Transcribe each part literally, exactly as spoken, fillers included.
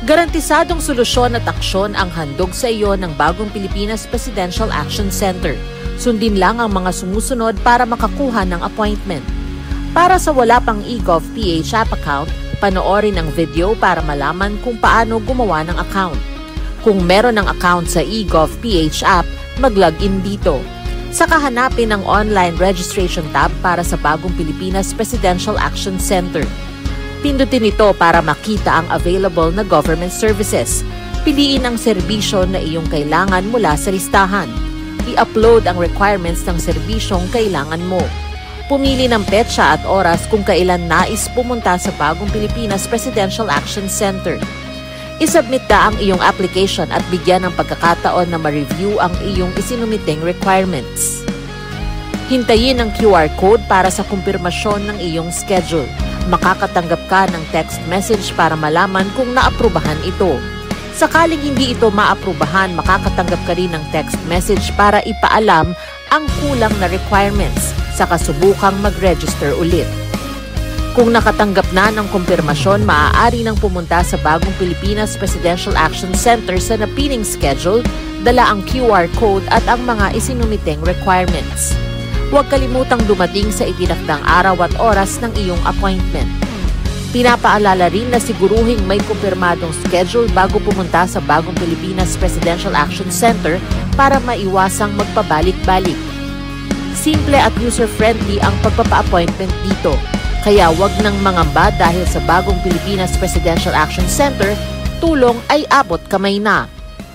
Garantisadong solusyon at aksyon ang handog sa iyo ng Bagong Pilipinas Presidential Action Center. Sundin lang ang mga sumusunod para makakuha ng appointment. Para sa wala pang eGovPH app account, panoorin ang video para malaman kung paano gumawa ng account. Kung meron ng account sa eGovPH app, mag-login dito. Saka hanapin ang online registration tab para sa Bagong Pilipinas Presidential Action Center. Pindutin ito para makita ang available na government services. Piliin ang serbisyo na iyong kailangan mula sa listahan. I-upload ang requirements ng serbisyong kailangan mo. Pumili ng petsa at oras kung kailan nais pumunta sa Bagong Pilipinas Presidential Action Center. I-submit na ang iyong application at bigyan ng pagkakataon na ma-review ang iyong isinumiting requirements. Hintayin ang Q R code para sa kumpirmasyon ng iyong schedule. Makakatanggap ka ng text message para malaman kung naaprubahan ito. Sakaling hindi ito maaprubahan, makakatanggap ka rin ng text message para ipaalam ang kulang na requirements sa kasubukang mag-register ulit. Kung nakatanggap na ng kumpirmasyon, maaari nang pumunta sa Bagong Pilipinas Presidential Action Center sa napiling schedule, dala ang Q R code at ang mga isinumiteng requirements. Huwag kalimutang dumating sa itinakdang araw at oras ng iyong appointment. Pinapaalala rin na siguruhing may kumpirmadong schedule bago pumunta sa Bagong Pilipinas Presidential Action Center para maiwasang magpabalik-balik. Simple at user-friendly ang pagpapa-appointment dito. Kaya wag nang mangamba dahil sa Bagong Pilipinas Presidential Action Center, tulong ay abot kamay na.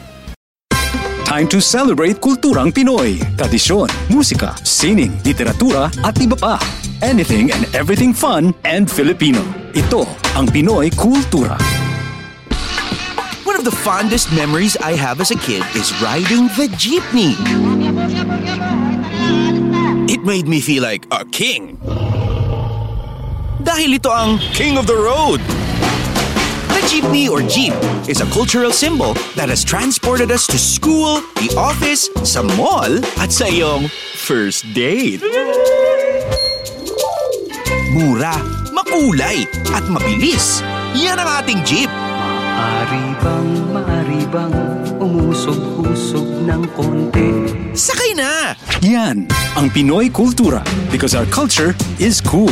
Time to celebrate kulturang Pinoy. Tradisyon, musika, sining, literatura at iba pa. Anything and everything fun and Filipino. Ito ang Pinoy Kultura. One of the fondest memories I have as a kid is riding the jeepney. It made me feel like a king. Dahil ito ang King of the Road. The jeepney or jeep is a cultural symbol that has transported us to school, the office, sa mall, at sa iyong first date. Mura, makulay, at mabilis. Yan ang ating jeep. Maari bang, maari bang umusog-usog ng konti? Sakay na! Yan ang Pinoy Kultura because our culture is cool.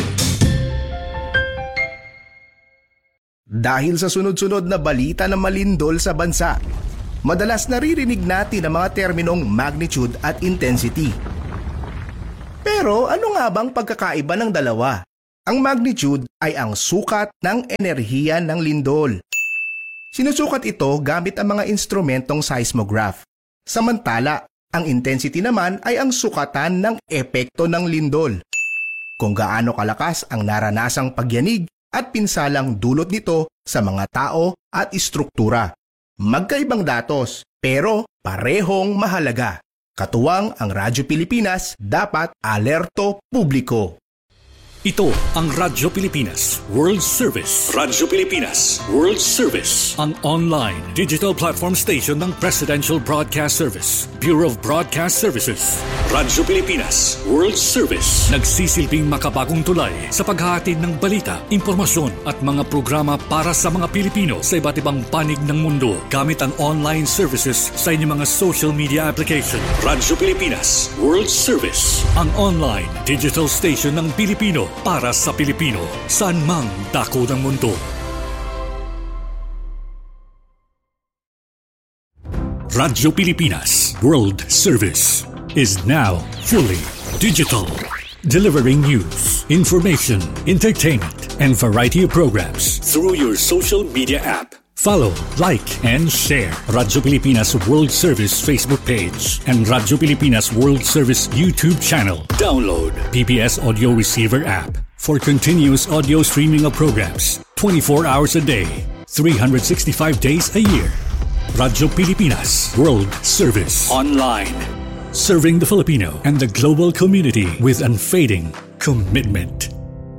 Dahil sa sunod-sunod na balita na malindol sa bansa, madalas naririnig natin ang mga terminong magnitude at intensity. Pero ano nga bang pagkakaiba ng dalawa? Ang magnitude ay ang sukat ng enerhiya ng lindol. Sinusukat ito gamit ang mga instrumentong seismograph. Samantala, ang intensity naman ay ang sukatan ng epekto ng lindol. Kung gaano kalakas ang naranasang pagyanig at pinsalang dulot nito sa mga tao at istruktura. Magkaibang datos, pero parehong mahalaga. Katuwang ang Radyo Pilipinas, dapat alerto publiko. Ito ang Radyo Pilipinas World Service. Radyo Pilipinas World Service, ang online digital platform station ng Presidential Broadcast Service, Bureau of Broadcast Services. Radyo Pilipinas World Service, nagsisilbing makabagong tulay sa paghahatid ng balita, impormasyon at mga programa para sa mga Pilipino sa iba't ibang panig ng mundo gamit ang online services sa inyong mga social media application. Radyo Pilipinas World Service, ang online digital station ng Pilipino para sa Pilipino, saan mang dako ng mundo. Radyo Pilipinas World Service is now fully digital, delivering news, information, entertainment, and variety of programs through your social media app. Follow, like, and share Radyo Pilipinas World Service Facebook page and Radyo Pilipinas World Service YouTube channel. Download P P S Audio Receiver app for continuous audio streaming of programs twenty-four hours a day, three hundred sixty-five days a year. Radyo Pilipinas World Service Online, serving the Filipino and the global community with unfading commitment.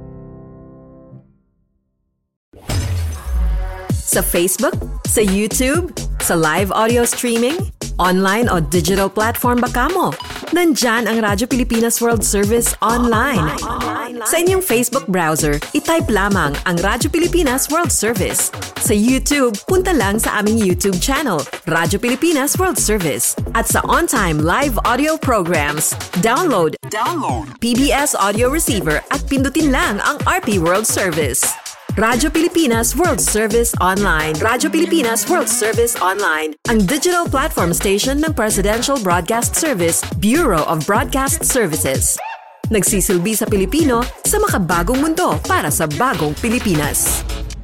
Sa Facebook, sa YouTube, sa live audio streaming, online o digital platform ba kamo? Nandyan ang Radyo Pilipinas World Service online. Sa inyong Facebook browser, itype lamang ang Radyo Pilipinas World Service. Sa YouTube, punta lang sa aming YouTube channel, Radyo Pilipinas World Service. At sa on-time live audio programs, download, download P B S Audio Receiver at pindutin lang ang R P World Service. Radyo Pilipinas World Service Online. Radyo Pilipinas World Service Online, ang digital platform station ng Presidential Broadcast Service, Bureau of Broadcast Services. Nagsisilbi sa Pilipino sa makabagong mundo para sa bagong Pilipinas.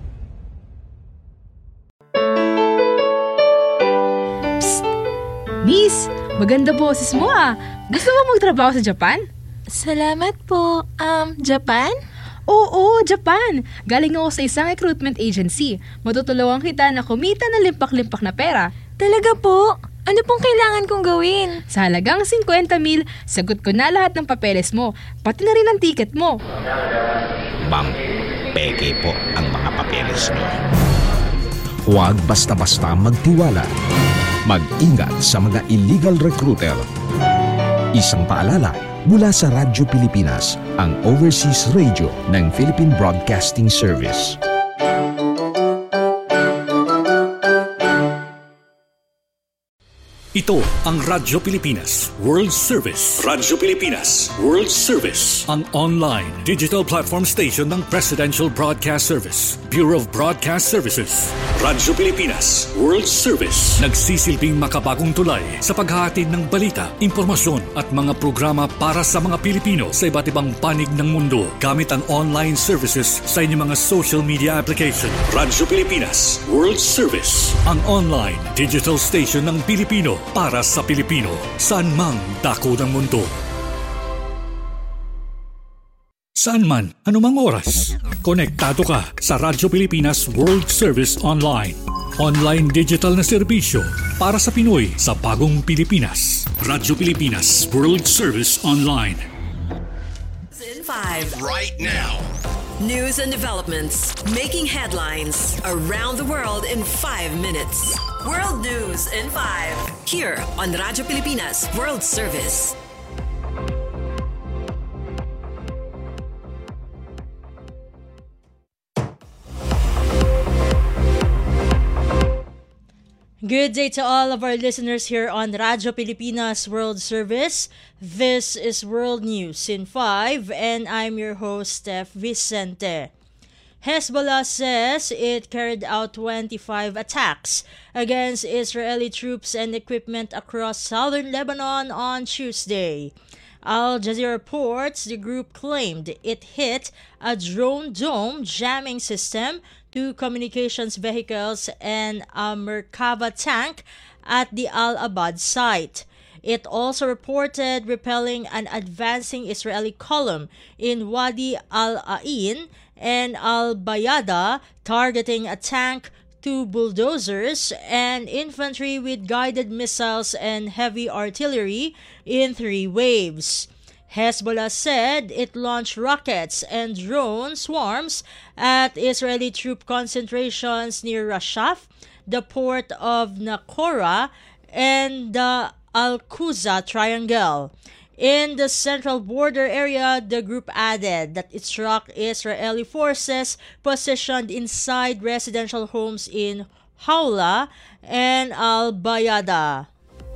Psst! Miss, maganda boses mo ah. Gusto mo magtrabaho sa Japan? Salamat po. Um, Japan? Oo, Japan! Galing ako sa isang recruitment agency. Matutulungan kita na kumita ng limpak-limpak na pera. Talaga po? Ano pong kailangan kong gawin? Sa halagang fifty mil, sagot ko na lahat ng papeles mo, pati na rin ang ticket mo. Ma'am, peke po ang mga papeles niyo. Huwag basta-basta magtiwala. Mag-ingat sa mga illegal recruiter. Isang paalala mula sa Radyo Pilipinas, ang overseas radio ng Philippine Broadcasting Service. Ito ang Radyo Pilipinas World Service. Radyo Pilipinas World Service, ang online digital platform station ng Presidential Broadcast Service, Bureau of Broadcast Services. Radyo Pilipinas World Service, nagsisilbing makabagong tulay sa paghahatid ng balita, impormasyon at mga programa para sa mga Pilipino sa iba't ibang panig ng mundo gamit ang online services sa inyong mga social media application. Radyo Pilipinas World Service, ang online digital station ng Pilipino para sa Pilipino, saan mang dako ng mundo. Saan man, anumang oras, konektado ka sa Radyo Pilipinas World Service Online. Online digital na serbisyo para sa Pinoy sa bagong Pilipinas. Radyo Pilipinas World Service Online. In five. Right now. News and developments making headlines around the world in five minutes. World News in five. Here on Radyo Pilipinas World Service. Good day to all of our listeners here on Radyo Pilipinas World Service. This is World News in five, and I'm your host, Steph Vicente. Hezbollah says it carried out twenty-five attacks against Israeli troops and equipment across southern Lebanon on Tuesday. Al Jazeera reports the group claimed it hit a drone dome jamming system, two communications vehicles, and a Merkava tank at the Al-Abad site. It also reported repelling an advancing Israeli column in Wadi al-Ain and Al-Bayada, targeting a tank, two bulldozers, and infantry with guided missiles and heavy artillery in three waves. Hezbollah said it launched rockets and drone swarms at Israeli troop concentrations near Rashaf, the port of Nakora, and the Al-Quza Triangle. In the central border area, the group added that it struck Israeli forces positioned inside residential homes in Hawla and Al-Bayada.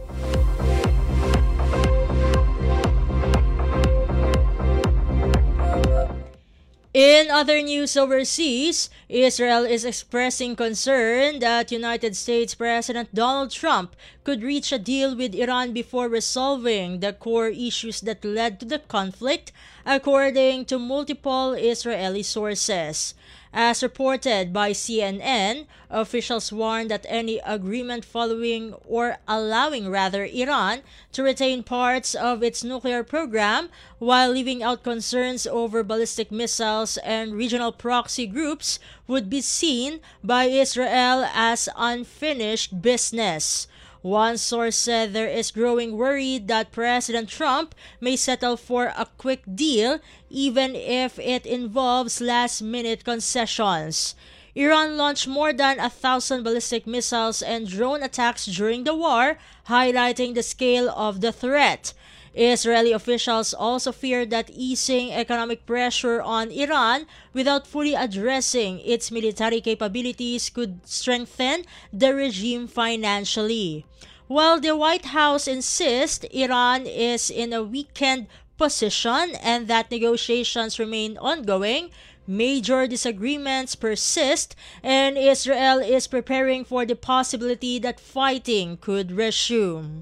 In other news overseas, Israel is expressing concern that United States President Donald Trump could reach a deal with Iran before resolving the core issues that led to the conflict, according to multiple Israeli sources. As reported by C N N, officials warned that any agreement following or allowing rather Iran to retain parts of its nuclear program while leaving out concerns over ballistic missiles and regional proxy groups would be seen by Israel as unfinished business. One source said there is growing worry that President Trump may settle for a quick deal even if it involves last-minute concessions. Iran launched more than a thousand ballistic missiles and drone attacks during the war, highlighting the scale of the threat. Israeli officials also fear that easing economic pressure on Iran without fully addressing its military capabilities could strengthen the regime financially. While the White House insists Iran is in a weakened position and that negotiations remain ongoing, major disagreements persist, and Israel is preparing for the possibility that fighting could resume.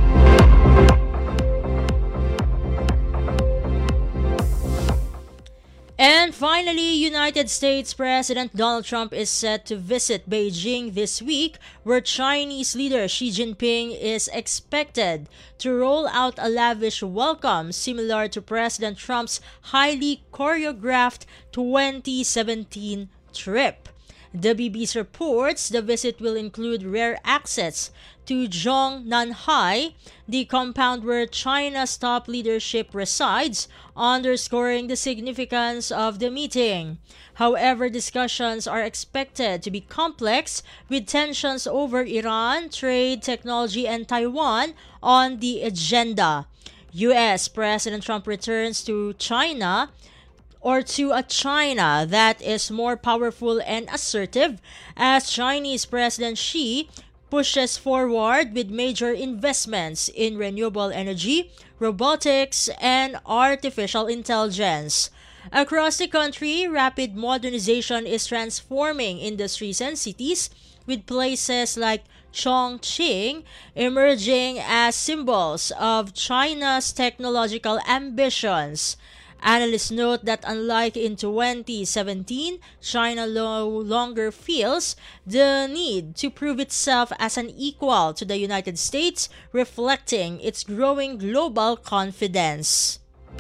And finally, United States President Donald Trump is set to visit Beijing this week, where Chinese leader Xi Jinping is expected to roll out a lavish welcome similar to President Trump's highly choreographed twenty seventeen trip. The B B C reports the visit will include rare access to Zhongnanhai, the compound where China's top leadership resides, underscoring the significance of the meeting. However, discussions are expected to be complex, with tensions over Iran, trade, technology, and Taiwan on the agenda. U S President Trump returns to China or to a China that is more powerful and assertive as Chinese President Xi pushes forward with major investments in renewable energy, robotics, and artificial intelligence. Across the country, rapid modernization is transforming industries and cities, with places like Chongqing emerging as symbols of China's technological ambitions. Analysts note that unlike in twenty seventeen, China no longer feels the need to prove itself as an equal to the United States, reflecting its growing global confidence.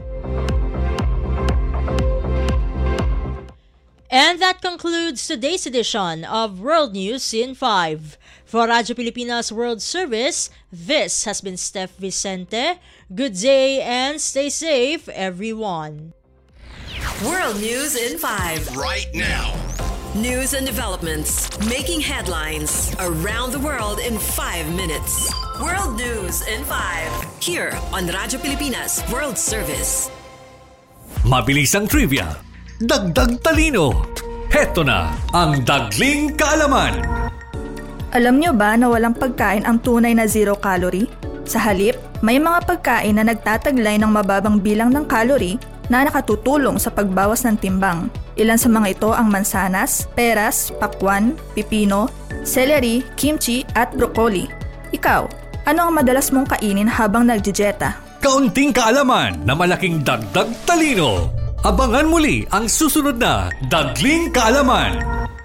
And that concludes today's edition of World News in five. For Radyo Pilipinas World Service, this has been Steph Vicente. Good day and stay safe, everyone. World News in five. Right now. News and developments making headlines around the world in five minutes. World News in five. Here on Radyo Pilipinas World Service. Mabilisang trivia. Dagdag talino. Heto na ang Dagling Kaalaman. Alam nyo ba na walang pagkain ang tunay na zero calorie? Sa halip, may mga pagkain na nagtataglay ng mababang bilang ng calorie na nakatutulong sa pagbawas ng timbang. Ilan sa mga ito ang mansanas, peras, pakwan, pipino, celery, kimchi at broccoli. Ikaw, ano ang madalas mong kainin habang nagdidieta? Kaunting kaalaman na malaking dagdag talino. Abangan muli ang susunod na Dagling Kaalaman.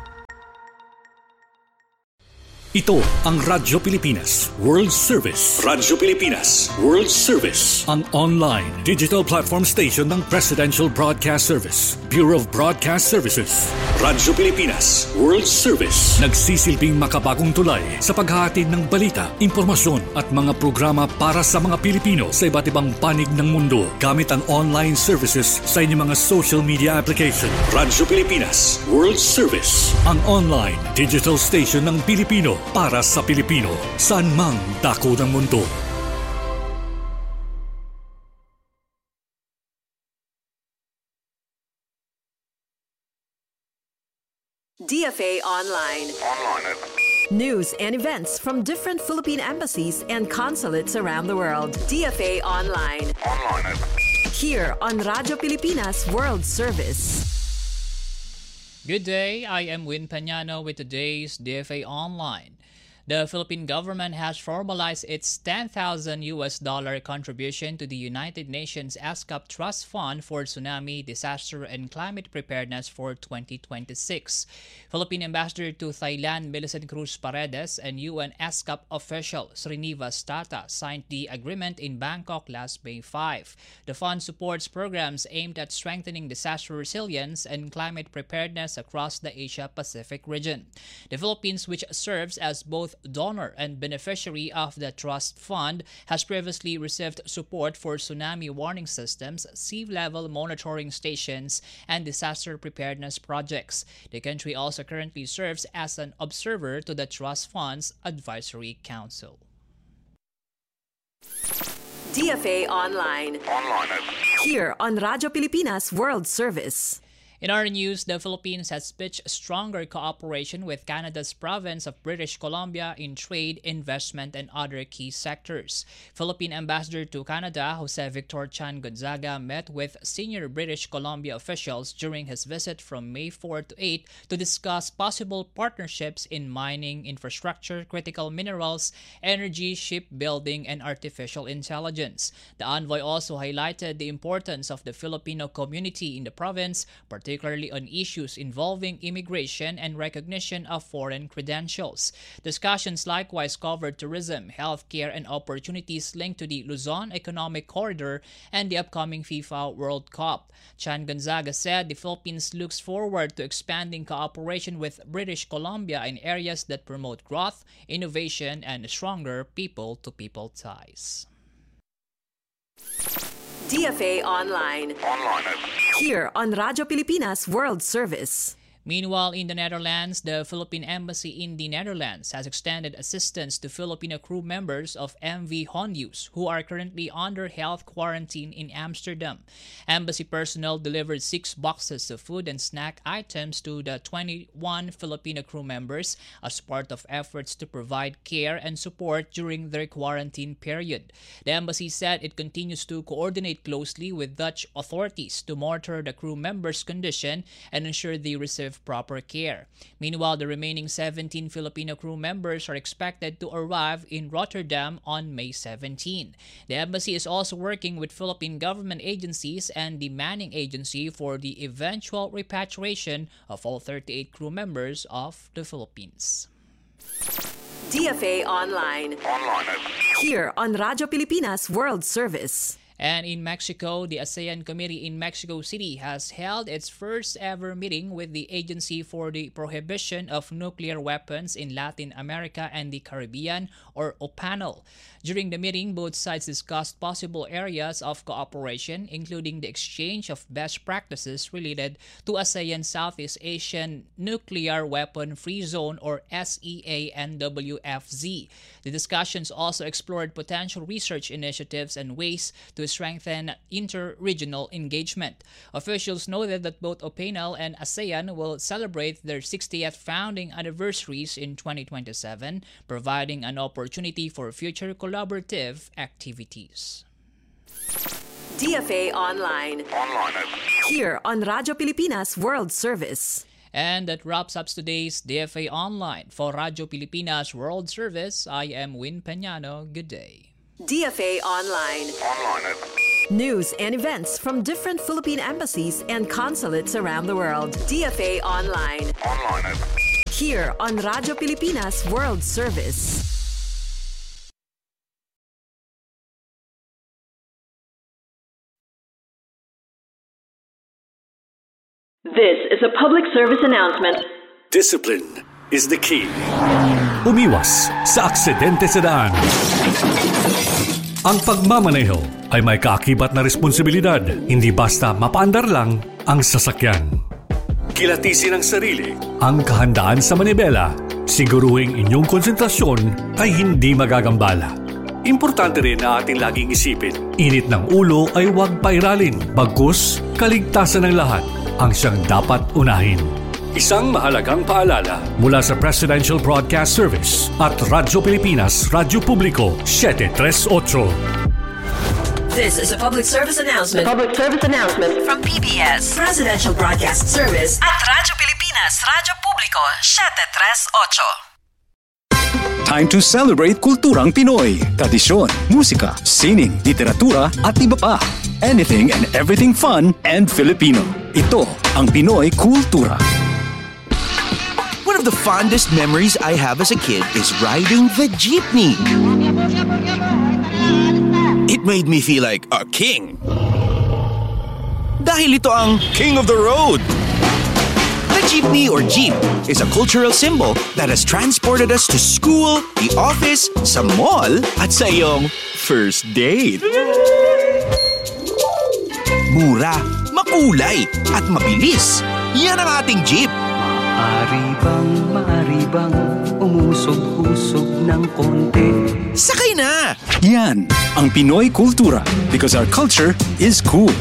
Ito ang Radyo Pilipinas World Service. Radyo Pilipinas World Service. Ang online digital platform station ng Presidential Broadcast Service, Bureau of Broadcast Services. Radyo Pilipinas World Service. Nagsisilbing makabagong tulay sa paghahatid ng balita, impormasyon at mga programa para sa mga Pilipino sa iba't ibang panig ng mundo gamit ang online services sa inyong mga social media application. Radyo Pilipinas World Service. Ang online digital station ng Pilipino para sa Pilipino, saan mang dako ng mundo. D F A Online. Online. News and events from different Philippine embassies and consulates around the world. D F A Online. Online. Here on Radyo Pilipinas World Service. Good day, I am Win Pañano with today's D F A Online. The Philippine government has formalized its ten thousand U S dollar contribution to the United Nations ASCAP Trust Fund for Tsunami, Disaster, and Climate Preparedness for twenty twenty-six. Philippine Ambassador to Thailand Millicent Cruz Paredes and U N ASCAP official Srinivas Tata signed the agreement in Bangkok last May fifth. The fund supports programs aimed at strengthening disaster resilience and climate preparedness across the Asia-Pacific region. The Philippines, which serves as both donor and beneficiary of the trust fund, has previously received support for tsunami warning systems, sea level monitoring stations, and disaster preparedness projects. The country also currently serves as an observer to the trust fund's advisory council. D F A Online. Online. Here on Radyo Pilipinas World Service. In our news, the Philippines has pitched stronger cooperation with Canada's province of British Columbia in trade, investment, and other key sectors. Philippine Ambassador to Canada, Jose Victor Chan Gonzaga, met with senior British Columbia officials during his visit from May fourth to eighth to discuss possible partnerships in mining, infrastructure, critical minerals, energy, shipbuilding, and artificial intelligence. The envoy also highlighted the importance of the Filipino community in the province, particularly particularly on issues involving immigration and recognition of foreign credentials. Discussions likewise covered tourism, healthcare, and opportunities linked to the Luzon Economic Corridor and the upcoming FIFA World Cup. Chan Gonzaga said the Philippines looks forward to expanding cooperation with British Columbia in areas that promote growth, innovation, and stronger people-to-people ties. D F A Online. Online. Here on Radyo Pilipinas World Service. Meanwhile, in the Netherlands, the Philippine Embassy in the Netherlands has extended assistance to Filipino crew members of M V Hondius who are currently under health quarantine in Amsterdam. Embassy personnel delivered six boxes of food and snack items to the twenty-one Filipino crew members as part of efforts to provide care and support during their quarantine period. The embassy said it continues to coordinate closely with Dutch authorities to monitor the crew members' condition and ensure they receive proper care. Meanwhile, the remaining seventeen Filipino crew members are expected to arrive in Rotterdam on May seventeenth. The embassy is also working with Philippine government agencies and the Manning Agency for the eventual repatriation of all thirty-eight crew members of the Philippines. D F A Online. Online. Here on Radyo Pilipinas World Service. And in Mexico, the ASEAN Committee in Mexico City has held its first ever meeting with the Agency for the Prohibition of Nuclear Weapons in Latin America and the Caribbean, or O P A N L. During the meeting, both sides discussed possible areas of cooperation, including the exchange of best practices related to ASEAN Southeast Asian Nuclear Weapon Free Zone, or S E A N W F Z. The discussions also explored potential research initiatives and ways to strengthen inter-regional engagement. Officials noted that both O P A N L and ASEAN will celebrate their sixtieth founding anniversaries in twenty twenty-seven, providing an opportunity for future collaborative activities. D F A Online. Online. Here on Radyo Pilipinas World Service. And that wraps up today's D F A Online. For Radyo Pilipinas World Service, I am Win Peñano. Good day. D F A Online. Online. News and events from different Philippine embassies and consulates around the world. D F A Online. Online. Here on Radyo Pilipinas World Service. This is a public service announcement. Discipline is the key. Umiwas sa aksidente sa daan. Ang pagmamaneho ay may kaakibat na responsibilidad, hindi basta mapaandar lang ang sasakyan. Kilatisin ang sarili, ang kahandaan sa manibela, siguruhing inyong konsentrasyon ay hindi magagambala. Importante rin na ating laging isipin, init ng ulo ay huwag pairalin, bagkus kaligtasan ng lahat ang siyang dapat unahin. Isang mahalagang paalala mula sa Presidential Broadcast Service at Radyo Pilipinas, Radyo Publiko, seven thirty-eight. This is a public service announcement. A public service announcement from P B S, Presidential Broadcast Service at Radyo Pilipinas, Radyo Publiko, seven thirty-eight. Time to celebrate kulturang Pinoy. Tradisyon, musika, sining, literatura at iba pa. Anything and everything fun and Filipino. Ito ang Pinoy Kultura. One of the fondest memories I have as a kid is riding the jeepney. It made me feel like a king. Dahil ito ang King of the Road. The jeepney or jeep is a cultural symbol that has transported us to school, the office, sa mall, at sa iyong first date. Mura, makulay, at mabilis. Yan ang ating jeep. Maaari bang, maaari bang umusog-usog ng konti Sakay na! Yan ang Pinoy Kultura because our culture is cool.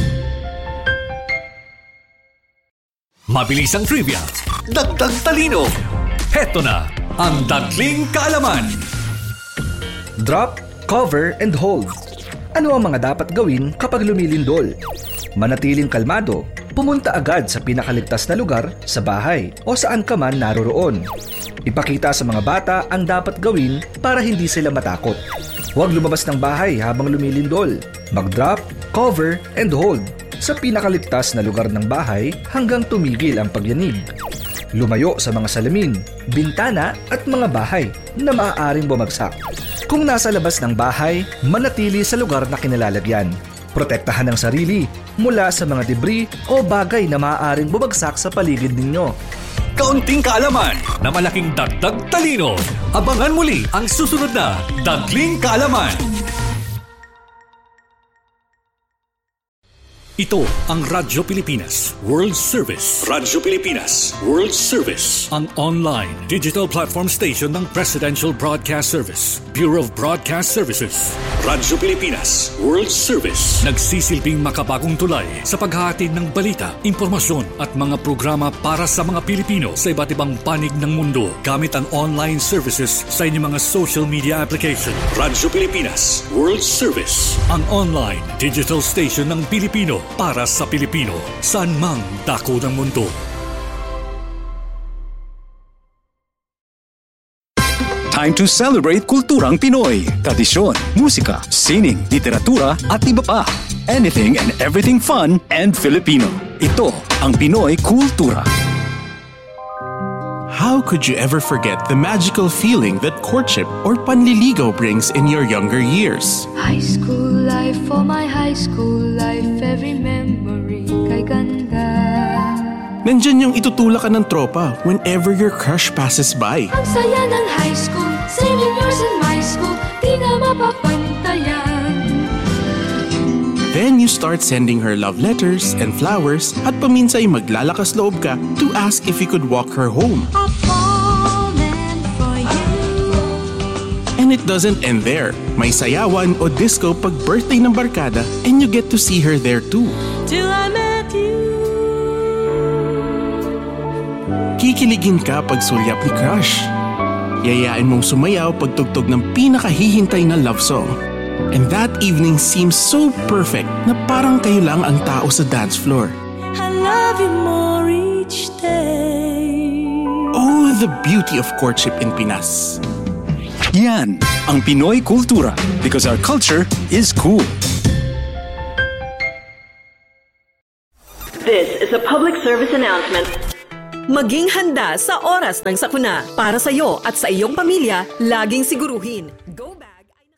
Mabilis ang trivia, dagdag talino. Heto na ang Dagling Kaalaman. Drop, cover, and hold. Ano ang mga dapat gawin kapag lumilindol? Manatiling kalmado, pumunta agad sa pinakaligtas na lugar sa bahay o saan ka man naroroon. Ipakita sa mga bata ang dapat gawin para hindi sila matakot. Huwag lumabas ng bahay habang lumilindol. Mag-drop, cover, and hold sa pinakaligtas na lugar ng bahay hanggang tumigil ang pagyanig. Lumayo sa mga salamin, bintana at mga bahay na maaaring bumagsak. Kung nasa labas ng bahay, manatili sa lugar na kinalalagyan. Protektahan ang sarili mula sa mga debris o bagay na maaaring bumagsak sa paligid ninyo. Kaunting kaalaman na malaking dagdag talino. Abangan muli ang susunod na Dagling Kaalaman. Ito ang Radyo Pilipinas World Service. Radyo Pilipinas World Service. Ang online digital platform station ng Presidential Broadcast Service, Bureau of Broadcast Services. Radyo Pilipinas World Service. Nagsisilbing makabagong tulay sa paghahatid ng balita, impormasyon at mga programa para sa mga Pilipino sa iba't ibang panig ng mundo gamit ang online services sa inyong mga social media application. Radyo Pilipinas World Service. Ang online digital station ng Pilipino para sa Pilipino, saan mang dako ng mundo. Time to celebrate kulturang Pinoy. Tradisyon, musika, sining, literatura at iba pa. Anything and everything fun and Filipino. Ito ang Pinoy Kultura. How could you ever forget the magical feeling that courtship or panliligaw brings in your younger years? High school life, for my high school life, every memory kay ganda. Nandyan yung itutulak ka ng tropa whenever your crush passes by. Ang saya ng high school, same years in my school, di na mapapantayan. Then you start sending her love letters and flowers at paminsay maglalakas loob ka to ask if you could walk her home. I've fallen for you. And it doesn't end there. May sayawan o disco pag birthday ng barkada and you get to see her there too. Till I met you. Kikiligin ka pag sulyap ni crush. Yayain mong sumayaw pag tugtog ng pinakahihintay na love song. And that evening seems so perfect na parang kayo lang ang tao sa dance floor. I love you more each day. Oh, the beauty of courtship in Pinas. Yan ang Pinoy Kultura because our culture is cool. This is a public service announcement. Maging handa sa oras ng sakuna para sa iyo at sa iyong pamilya, laging siguruhin. Go back!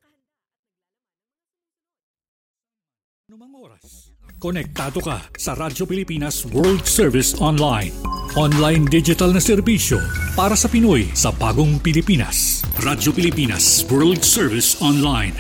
Konektado ka sa Radyo Pilipinas World Service Online. Online digital na serbisyo para sa Pinoy sa bagong Pilipinas. Radyo Pilipinas World Service Online.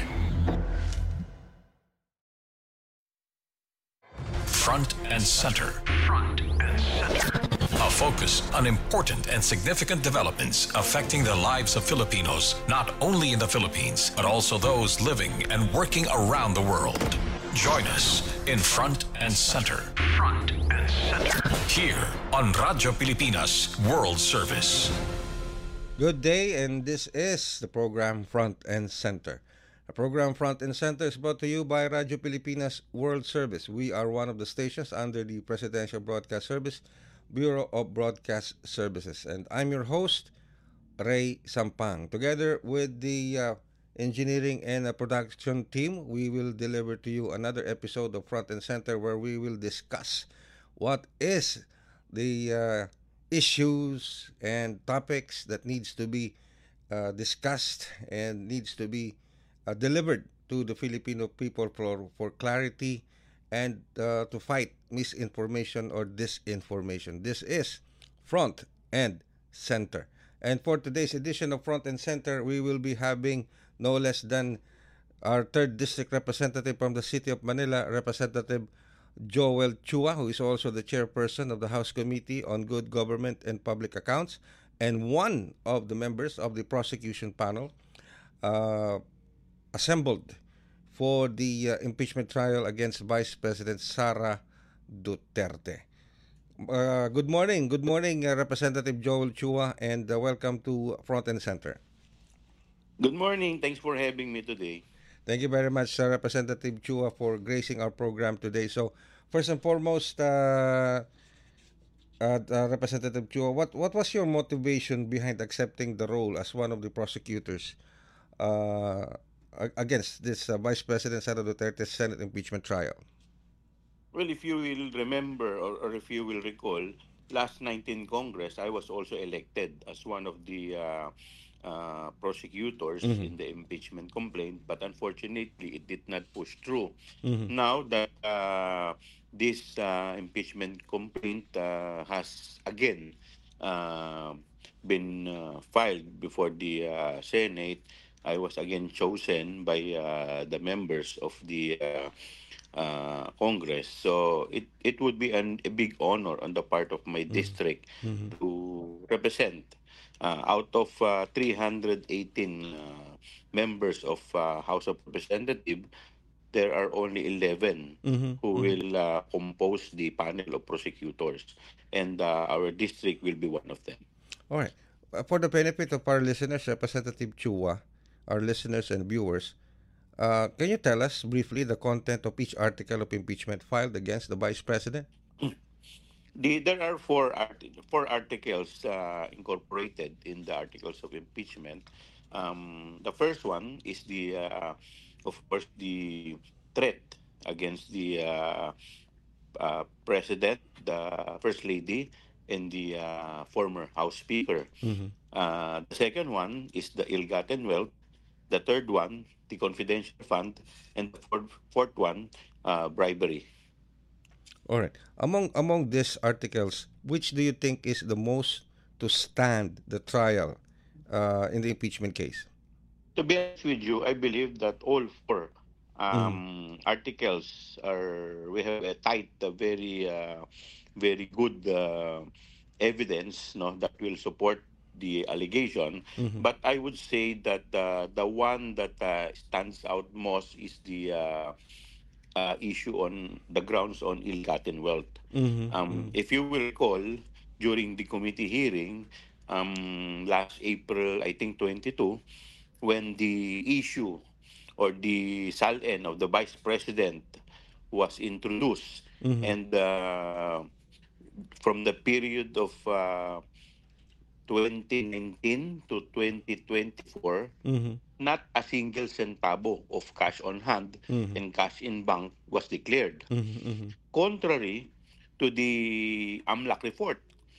Front and Center. Front and Center. A focus on important and significant developments affecting the lives of Filipinos, not only in the Philippines, but also those living and working around the world. Join us in Front and Center. Front and Center. Here on Radyo Pilipinas World Service. Good day, and this is the program Front and Center. The program Front and Center is brought to you by Radyo Pilipinas World Service. We are one of the stations under the Presidential Broadcast Service, Bureau of Broadcast Services. And I'm your host, Ray Sampang. Together with the uh, engineering and uh, production team, we will deliver to you another episode of Front and Center where we will discuss what is the uh, issues and topics that needs to be uh, discussed and needs to be uh, delivered to the Filipino people for, for clarity and uh, to fight misinformation or disinformation. This is Front and Center. And for today's edition of Front and Center, we will be having no less than our third district representative from the City of Manila, Representative Joel Chua, who is also the chairperson of the House Committee on Good Government and Public Accounts, and one of the members of the prosecution panel, uh, assembled for the uh, impeachment trial against Vice President Sara Duterte. Uh, good morning. Good morning, uh, Representative Joel Chua, and uh, welcome to Front and Center. Good morning. Thanks for having me today. Thank you very much, uh, Representative Chua, for gracing our program today. So, first and foremost, uh, uh, uh, Representative Chua, what, what was your motivation behind accepting the role as one of the prosecutors uh, against this uh, Vice President Sara Duterte's Senate impeachment trial? Well, if you will remember or, or if you will recall, last nineteenth Congress, I was also elected as one of the uh, uh, prosecutors Mhm. in the impeachment complaint, but unfortunately, it did not push through. Mhm. Now that uh, this uh, impeachment complaint uh, has again uh, been uh, filed before the uh, Senate, I was again chosen by uh, the members of the uh, uh, Congress. So it, it would be an, a big honor on the part of my district Mhm. to represent uh, out of uh, three hundred eighteen uh, members of uh, House of Representatives, there are only eleven Mhm. who Mhm. will uh, compose the panel of prosecutors, and uh, our district will be one of them. All right. Uh, for the benefit of our listeners, Representative Chua, our listeners and viewers, uh, can you tell us briefly the content of each article of impeachment filed against the Vice President? The, there are four art, four articles uh, incorporated in the articles of impeachment. Um, the first one is the, uh, of course, the threat against the uh, uh, president, the first lady, and the uh, former House Speaker. Mhm. Uh, the second one is the ill-gotten wealth. The third one, the confidential fund, and the fourth, fourth one, uh, bribery. All right. Among among these articles, which do you think is the most to stand the trial uh, in the impeachment case? To be honest with you, I believe that all four Mhm. um, articles are we have a tight, a very, uh, very good uh, evidence, no, that will support the allegation. Mhm. But I would say that uh, the one that uh, stands out most is the uh, uh, issue on the grounds on ill-gotten wealth. Mhm. Um, Mhm. if you will recall, during the committee hearing um, last April, I think twenty-two, when the issue or the S A L N of the vice president was introduced, Mhm. and uh, from the period of uh, twenty nineteen to twenty twenty-four, Mhm. not a single centavo of cash on hand Mhm. and cash in bank was declared. Mhm. Mhm. Contrary to the AMLAC report,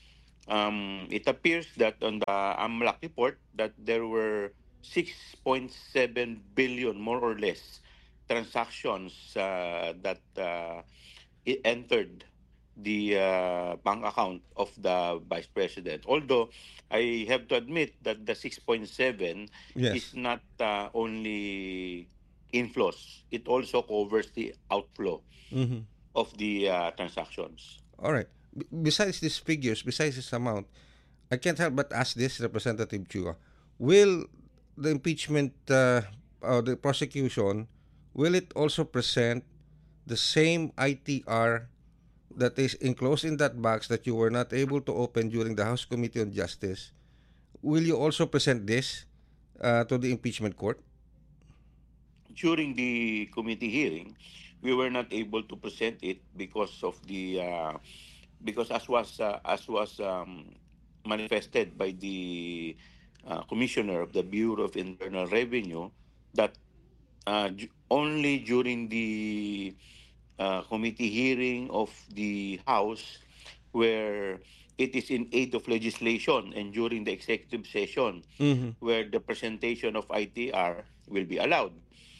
um, it appears that on the AMLAC report that there were six point seven billion more or less transactions uh, that uh, it entered the uh, bank account of the vice president. Although I have to admit that the six point seven is Yes. not uh, only inflows, it also covers the outflow Mhm. of the uh, transactions. All right. B- besides these figures, besides this amount, I can't help but ask this, Representative Chua. Will the impeachment, uh, or the prosecution, will it also present the same I T R that is enclosed in that box that you were not able to open during the House Committee on Justice? Will you also present this uh, to the impeachment court? During the committee hearing, we were not able to present it because of the uh, because as was uh, as was um, manifested by the uh, commissioner of the Bureau of Internal Revenue that uh, ju- only during the uh, committee hearing of the House where it is in aid of legislation and during the executive session Mhm. where the presentation of I T R will be allowed.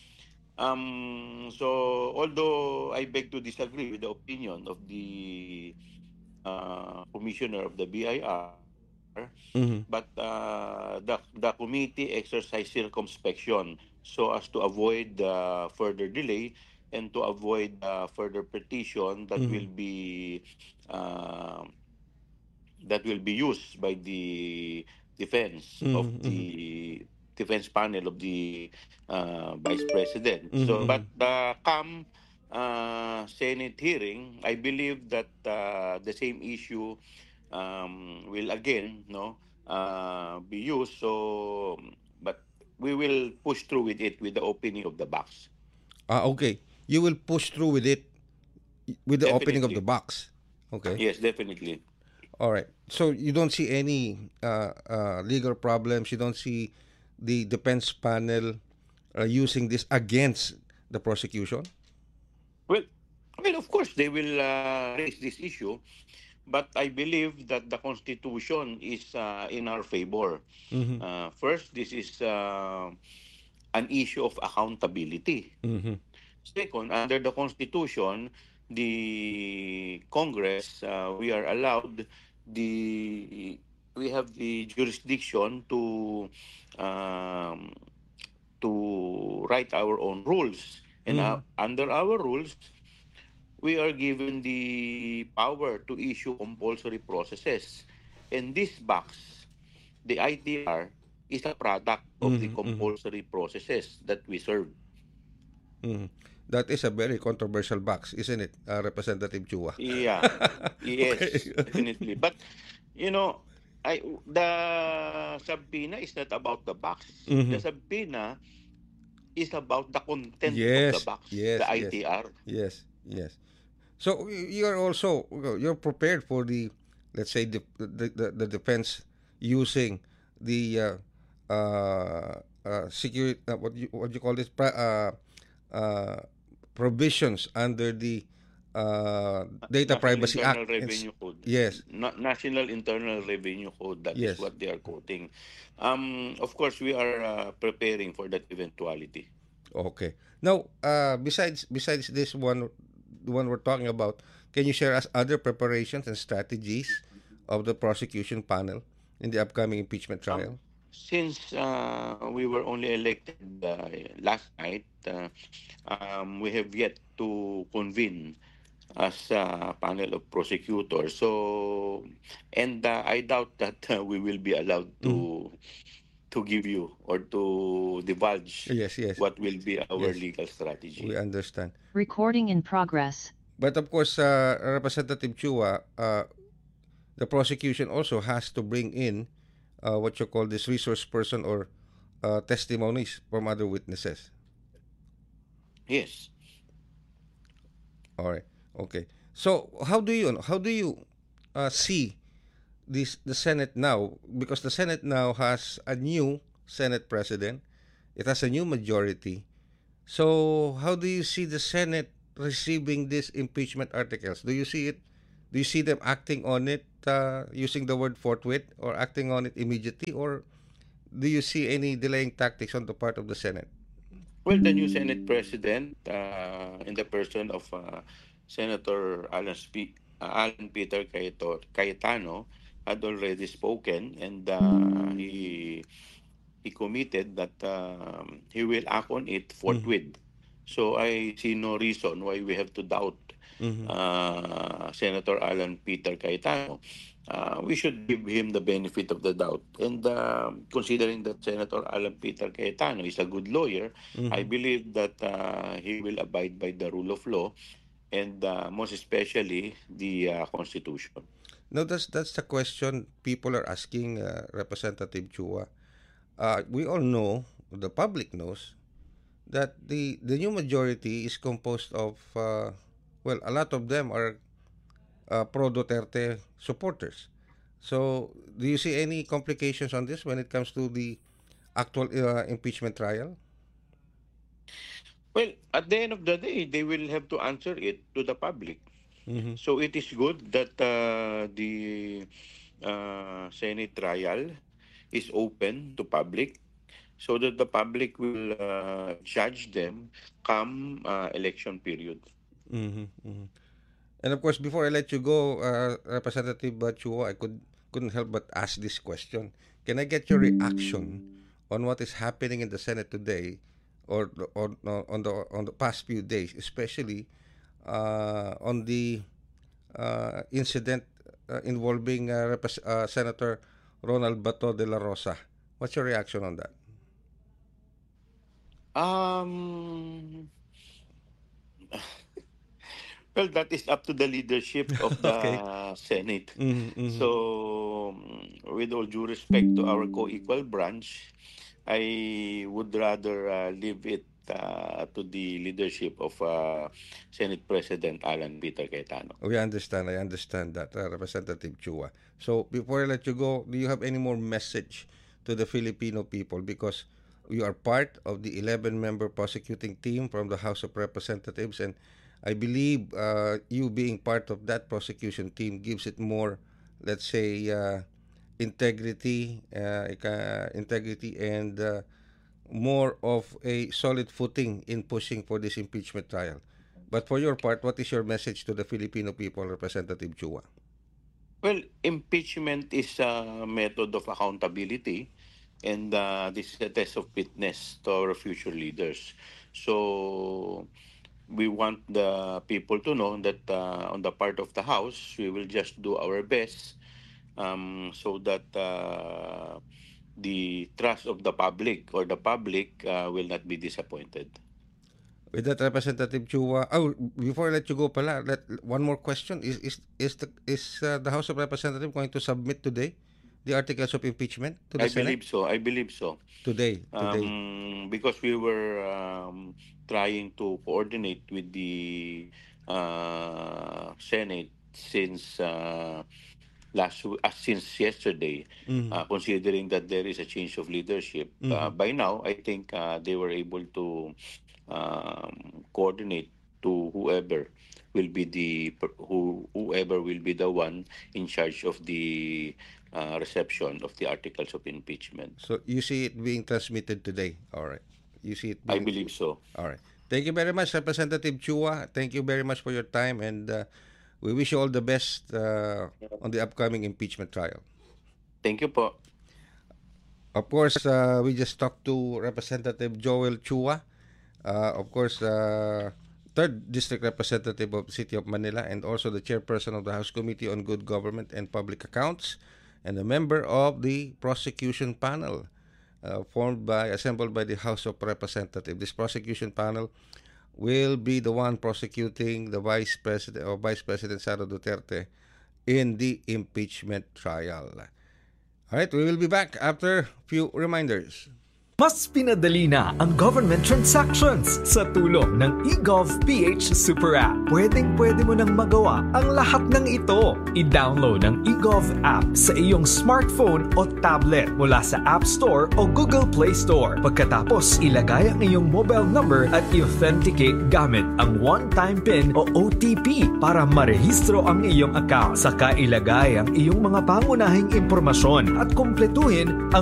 Um, so although I beg to disagree with the opinion of the uh, commissioner of the B I R, Mhm. but uh, the the committee exercised circumspection so as to avoid uh, further delay and to avoid uh, further petition that will Mhm. be uh, that will be used by the defense of Mhm. Mhm. the defense panel of the uh, Vice President. Mhm. So, but the come uh, Senate hearing, I believe that uh, the same issue um, will again, no, uh, be used. So, but we will push through with it with the opening of the box. Ah, okay. You will push through with it with the opening of Definitely. the box. Okay. Yes, definitely. All right. So you don't see any uh, uh, legal problems. You don't see the defense panel uh, using this against the prosecution. Well, well, of course they will uh, raise this issue, but I believe that the Constitution is uh, in our favor. Mhm. Uh, first, this is uh, an issue of accountability. Mm-hmm. Second, under the Constitution, the Congress, uh, we are allowed the we have the jurisdiction to um, to write our own rules, and uh, Mhm. under our rules, we are given the power to issue compulsory processes. And this box, the I T R, is a product of the Mhm, mhm. compulsory processes that we serve. Mhm. That is a very controversial box, isn't it, uh, Representative Chua? Yeah. Yes, Okay. definitely. But you know, I the subpoena is not about the box. The Mhm. subpoena is about the content of the Yes, box, yes, the yes, I T R. yes, yes. So y- you're also you're prepared for the, let's say, the the, the, the defense using the uh, uh, uh, security uh, what you what you call this pri- uh, uh, provisions under the uh, Data National Privacy Internal Act. It's- Revenue Code. yes, Na- National Internal Revenue Code. That is yes. what they are quoting. Um, of course, we are uh, preparing for that eventuality. Okay. Now, uh, besides besides this one, the one we're talking about, can you share us other preparations and strategies of the prosecution panel in the upcoming impeachment trial? Since uh, we were only elected uh, last night, uh, um, we have yet to convene as a panel of prosecutors. So, and uh, I doubt that uh, we will be allowed Mhm. to to give you or to divulge Yes, yes, what will be our yes. legal strategy. We understand. Recording in progress. But of course, uh, Representative Chua, uh, the prosecution also has to bring in uh, what you call this resource person or uh, testimonies from other witnesses. Yes. All right. Okay. So how do you how do you uh, see this the Senate now? Because the Senate now has a new Senate president. It has a new majority. So how do you see the Senate receiving these impeachment articles? Do you see it? Do you see them acting on it uh, using the word forthwith or acting on it immediately, or do you see any delaying tactics on the part of the Senate? Well, the new Senate President, uh, in the person of uh, Senator Alan, Spe- uh, Alan Peter Cayeto- Cayetano, had already spoken, and uh, he he committed that um, he will act on it Mhm. forthwith. So I see no reason why we have to doubt Mhm. uh, Senator Alan Peter Cayetano. Uh, we should give him the benefit of the doubt. And uh, considering that Senator Alan Peter Cayetano is a good lawyer, I Mhm. believe that uh, he will abide by the rule of law and uh, most especially the uh, Constitution. No, that's that's the question people are asking, uh, Representative Chua. Uh, we all know, the public knows, that the the new majority is composed of, uh, well, a lot of them are uh, pro Duterte supporters. So, do you see any complications on this when it comes to the actual uh, impeachment trial? Well, at the end of the day, they will have to answer it to the public. Mhm. So it is good that uh, the uh, Senate trial is open to public so that the public will uh, judge them come uh, election period. Mhm. Mhm. And of course, before I let you go, uh, Representative Chua, I could couldn't help but ask this question. Can I get your reaction on what is happening in the Senate today, or the- on on the on the past few days, especially uh, on the uh, incident uh, involving uh, Repres- uh, Senator Ronald Bato de la Rosa? What's your reaction on that? Um, well, that is up to the leadership of the Okay. Senate. Mhm, mhm. So, mm, with all due respect to our co-equal branch, I would rather uh, leave it uh, to the leadership of uh, Senate President Alan Peter Cayetano. We understand. I understand that, uh, Representative Chua. So before I let you go, do you have any more message to the Filipino people? Because you are part of the eleven-member prosecuting team from the House of Representatives, and I believe uh, you being part of that prosecution team gives it more, let's say, uh, integrity, uh, ika- integrity, and uh, more of a solid footing in pushing for this impeachment trial. But for your part, what is your message to the Filipino people, Representative Chua? Well, impeachment is a method of accountability, and uh, this is a test of fitness to our future leaders. So we want the people to know that uh, on the part of the House, we will just do our best um, so that uh, the trust of the public or the public uh, will not be disappointed. With that, Representative Chua, oh, before I let you go pala, let, one more question. Is is is the is uh, the House of Representatives going to submit today the articles of impeachment to the I Senate? believe so. I believe so. Today, today. Um, because we were um, trying to coordinate with the uh, Senate since uh, last w- uh, since yesterday, Mhm. uh, considering that there is a change of leadership. Uh, Mhm. by now, I think uh, they were able to um, coordinate to whoever will be the per- who whoever will be the one in charge of the uh, reception of the articles of impeachment. So you see it being transmitted today. All right. You see it I being... believe so. All right. Thank you very much, Representative Chua. Thank you very much for your time, and uh, we wish you all the best uh, on the upcoming impeachment trial. Thank you po. Of course, uh, we just talked to Representative Joel Chua, uh, of course, uh, third District Representative of the City of Manila, and also the Chairperson of the House Committee on Good Government and Public Accounts, and a member of the prosecution panel uh, formed by, assembled by the House of Representatives. This prosecution panel will be the one prosecuting the Vice President or Vice President Sara Duterte in the impeachment trial. All right, we will be back after a few reminders. Mas pinadali na ang government transactions sa tulong ng eGovPH Super App. Pwedeng-pwede mo nang magawa ang lahat ng ito. I-download ang eGov app sa iyong smartphone o tablet mula sa App Store o Google Play Store. Pagkatapos, ilagay ang iyong mobile number at i-authenticate gamit ang one-time PIN o O T P para marehistro ang iyong account. Saka ilagay ang iyong mga pangunahing impormasyon at kumpletuhin ang